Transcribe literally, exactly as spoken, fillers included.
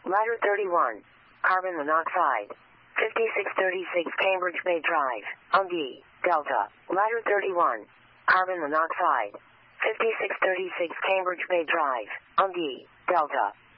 Ladder thirty-one. Carbon monoxide. fifty-six thirty-six Cambridge Bay Drive, Undy, Delta. Ladder thirty-one. Carbon monoxide. fifty-six thirty-six Cambridge Bay Drive, Undy, Delta.